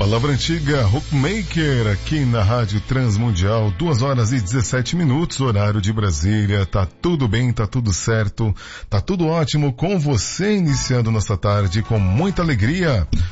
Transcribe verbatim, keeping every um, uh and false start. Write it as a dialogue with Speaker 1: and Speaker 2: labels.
Speaker 1: Palavra antiga, Rockmaker, aqui na Rádio Transmundial, duas horas e dezessete minutos, horário de Brasília. Tá tudo bem, tá tudo certo, tá tudo ótimo com você, iniciando nossa tarde com muita alegria.